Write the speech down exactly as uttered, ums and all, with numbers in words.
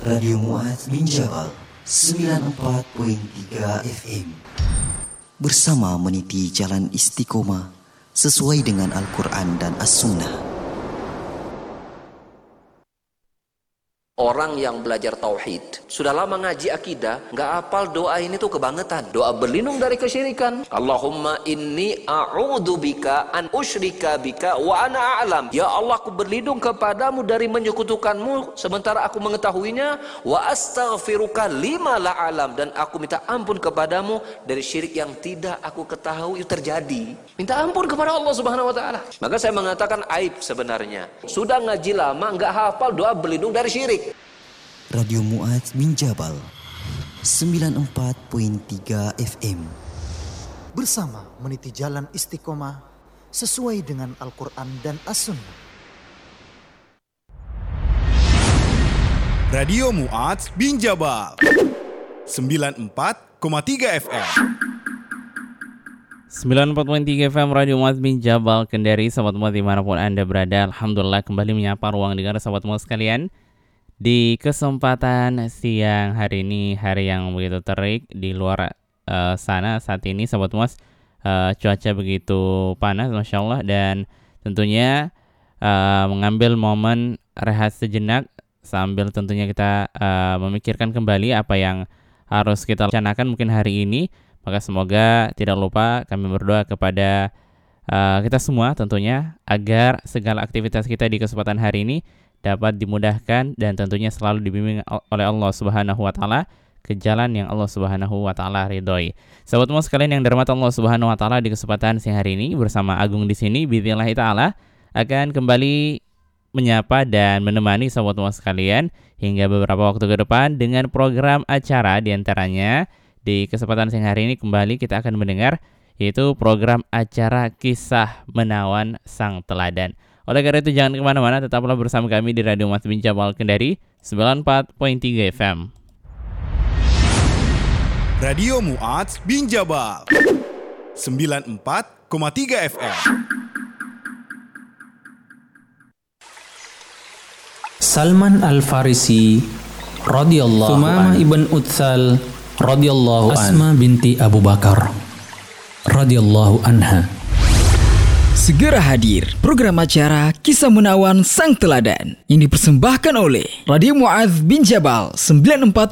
Radio Mu'adz bin Jabal sembilan puluh empat koma tiga F M. Bersama meniti jalan istiqomah sesuai dengan Al-Quran dan As-Sunnah. Orang yang belajar tauhid, sudah lama ngaji akidah, nggak hafal doa ini tuh kebangetan. Doa berlindung dari kesyirikan. Allahumma inni a'udzubika an usyrika bika wa ana a'lam. Ya Allah, aku berlindung kepadamu dari menyekutukanmu sementara aku mengetahuinya. Wa astaghfiruka lima la alam, dan aku minta ampun kepadamu dari syirik yang tidak aku ketahui terjadi. Minta ampun kepada Allah Subhanahu wa taala. Maka saya mengatakan aib sebenarnya. Sudah ngaji lama nggak hafal doa berlindung dari syirik. Radio Mu'adz bin Jabal sembilan puluh empat koma tiga F M. Bersama meniti jalan istiqomah sesuai dengan Al-Quran dan As-Sunnah. Radio Mu'adz bin Jabal sembilan puluh empat koma tiga F M. sembilan puluh empat koma tiga F M Radio Mu'adz bin Jabal Kendari. Sahabat Mu'adz dimanapun Anda berada, alhamdulillah kembali menyapa ruang dengar sahabat Mu'adz sekalian. Di kesempatan siang hari ini, hari yang begitu terik di luar uh, sana saat ini sahabat Mu'adz, uh, cuaca begitu panas Masya Allah, dan tentunya uh, mengambil momen rehat sejenak sambil tentunya kita uh, memikirkan kembali apa yang harus kita rencanakan mungkin hari ini. Maka semoga tidak lupa kami berdoa kepada uh, kita semua tentunya agar segala aktivitas kita di kesempatan hari ini dapat dimudahkan dan tentunya selalu dibimbing oleh Allah Subhanahu wa taala ke jalan yang Allah Subhanahu wa taala ridhoi. Sahabat Mu'adz sekalian yang dirahmati Allah Subhanahu wa taala, di kesempatan siang hari ini bersama Agung di sini bidznillahi taala akan kembali menyapa dan menemani sahabat Mu'adz sekalian hingga beberapa waktu ke depan dengan program acara, di antaranya di kesempatan siang hari ini kembali kita akan mendengar yaitu program acara Kisah Menawan Sang Teladan. Oleh karena itu jangan kemana-mana, tetaplah bersama kami di Radio Mu'adz bin Jabal Kendari sembilan puluh empat koma tiga F M. Radio Mu'adz bin Jabal sembilan puluh empat koma tiga F M. Salman Al-Farisi radhiyallahu anhu, Sumamah ibn Utsal radhiyallahu anhu, Asma binti Abu Bakar radhiyallahu anha. Segera hadir program acara Kisah Menawan Sang Teladan yang dipersembahkan oleh Radio Mu'adz bin Jabal sembilan puluh empat